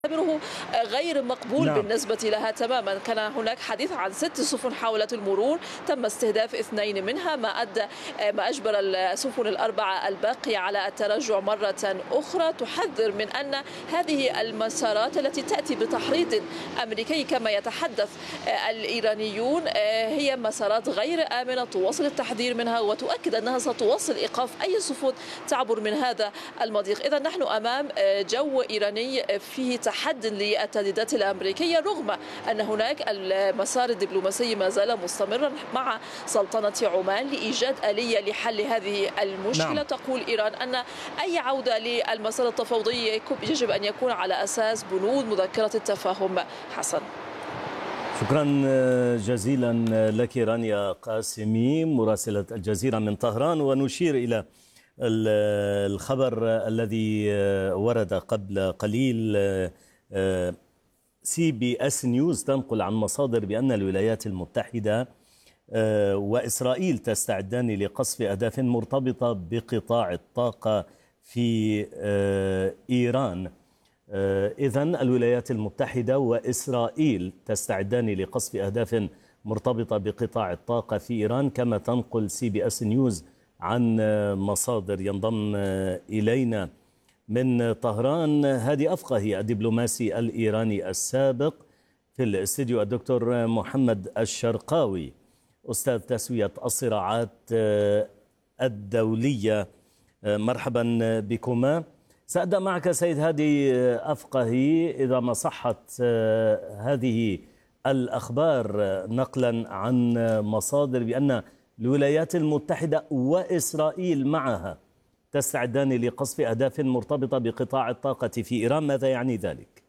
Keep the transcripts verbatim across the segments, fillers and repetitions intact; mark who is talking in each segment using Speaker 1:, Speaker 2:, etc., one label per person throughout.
Speaker 1: تعتبره غير مقبول
Speaker 2: نعم.
Speaker 1: بالنسبة لها تماما. كان هناك حديث عن ست سفن حاولت المرور، تم استهداف اثنين منها، ما أدى ما أجبر السفن الأربعة الباقية على التراجع مرة أخرى. تحذر من أن هذه المسارات التي تأتي بتحريض أمريكي كما يتحدث الإيرانيون هي مسارات غير آمنة، تواصل التحذير منها وتؤكد أنها ستواصل إيقاف أي سفن تعبر من هذا المضيق. إذا نحن أمام جو إيراني فيه تحد للتهديدات الأمريكية، رغم أن هناك المسار الدبلوماسي ما زال مستمرا مع سلطنة عمان لإيجاد آلية لحل هذه المشكلة. نعم. تقول إيران أن أي عودة للمسار التفاوضي يجب أن يكون على أساس بنود مذكرة التفاهم. حسن،
Speaker 2: شكرا جزيلا لك رانيا قاسمي مراسلة الجزيرة من طهران. ونشير إلى الخبر الذي ورد قبل قليل. سي بي اس نيوز تنقل عن مصادر بأن الولايات المتحدة وإسرائيل تستعدان لقصف أهداف مرتبطة بقطاع الطاقة في إيران. إذن الولايات المتحدة وإسرائيل تستعدان لقصف أهداف مرتبطة بقطاع الطاقة في إيران، كما تنقل سي بي اس نيوز عن مصادر. ينضم إلينا من طهران هادي أفقهي الدبلوماسي الإيراني السابق في الاستديو الدكتور محمد الشرقاوي أستاذ تسوية الصراعات الدولية. مرحبا بكما. سأبدأ معك سيد هادي أفقهي، إذا ما صحت هذه الأخبار نقلا عن مصادر بأن الولايات المتحدة وإسرائيل معها تستعدان لقصف أهداف مرتبطة بقطاع الطاقة في إيران، ماذا يعني ذلك؟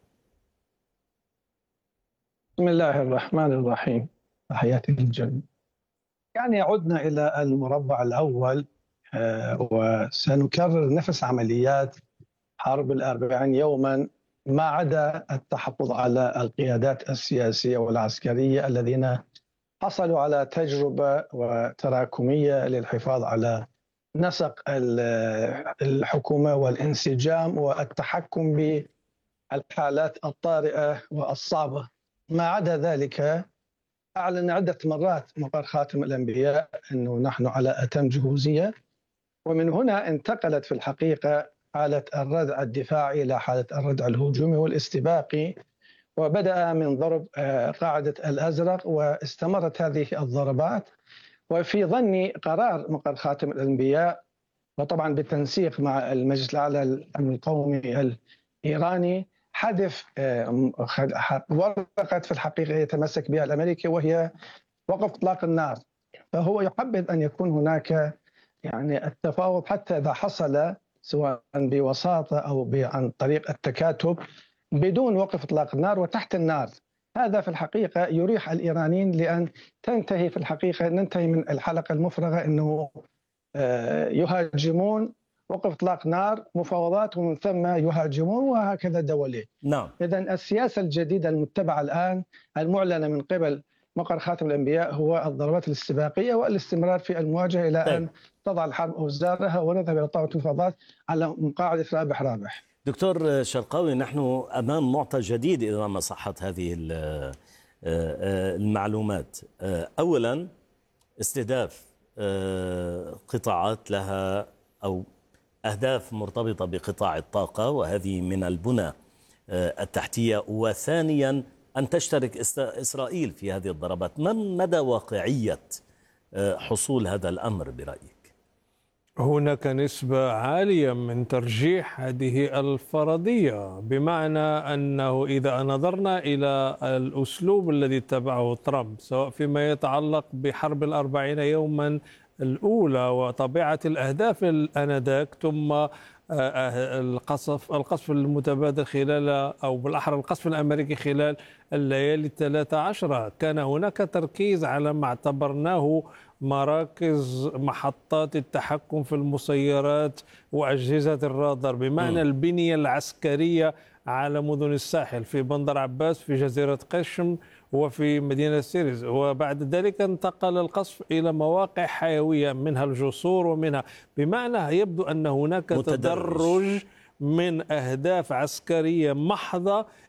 Speaker 3: بسم الله الرحمن الرحيم. تحياتي للجميع. يعني عدنا إلى المربع الأول وسنكرر نفس عمليات حرب الأربعين يوما، ما عدا التحفظ على القيادات السياسية والعسكرية الذين حصلوا على تجربة وتراكمية للحفاظ على نسق الحكومة والانسجام والتحكم بالحالات الطارئة والصعبة. ما عدا ذلك أعلن عدة مرات مقر خاتم الأنبياء أنه نحن على أتم جهوزية، ومن هنا انتقلت في الحقيقة حالة الردع الدفاعي إلى حالة الردع الهجومي والاستباقي، وبدأ من ضرب قاعدة الأزرق واستمرت هذه الضربات. وفي ظني قرار مقر خاتم الأنبياء، وطبعا بالتنسيق مع المجلس الأعلى للأمن القومي الإيراني، حذف ورقة في الحقيقة يتمسك بها الأمريكي وهي وقف إطلاق النار. فهو يحبذ أن يكون هناك يعني التفاوض، حتى إذا حصل سواء بوساطة أو عن طريق التكاتب بدون وقف إطلاق النار وتحت النار. هذا في الحقيقة يريح الإيرانيين لأن تنتهي في الحقيقة ننتهي من الحلقة المفرغة أنه يهاجمون، وقف إطلاق نار، مفاوضات، ومن ثم يهاجمون، وهكذا دولي.
Speaker 2: نعم.
Speaker 3: إذن السياسة الجديدة المتبعة الآن المعلنة من قبل مقر خاتم الأنبياء هو الضربات الاستباقية والاستمرار في المواجهة إلى طيب. أن تضع الحرب أوزارها ونذهب إلى طاولة المفاوضات على مقاعدة رابح رابح.
Speaker 2: دكتور شرقاوي، نحن أمام معطى جديد إذا ما صحت هذه المعلومات. أولا استهداف قطاعات لها أو أهداف مرتبطة بقطاع الطاقة، وهذه من البنى التحتية. وثانيا أن تشترك إسرائيل في هذه الضربات. ما مدى واقعية حصول هذا الأمر برأيك؟
Speaker 4: هناك نسبة عالية من ترجيح هذه الفرضية، بمعنى أنه إذا نظرنا إلى الأسلوب الذي اتبعه ترامب سواء فيما يتعلق بحرب الأربعين يوما الأولى وطبيعة الأهداف الآنذاك، ثم القصف القصف المتبادل خلال أو بالأحرى القصف الأمريكي خلال الليالي الثلاثة عشرة، كان هناك تركيز على ما اعتبرناه مراكز محطات التحكم في المسيرات وأجهزة الرادار، بمعنى م. البنية العسكرية على مدن الساحل في بندر عباس، في جزيرة قشم، وفي مدينة سيريز. وبعد ذلك انتقل القصف إلى مواقع حيوية منها الجسور ومنها، بمعنى يبدو أن هناك متدرج. تدرج من أهداف عسكرية محضة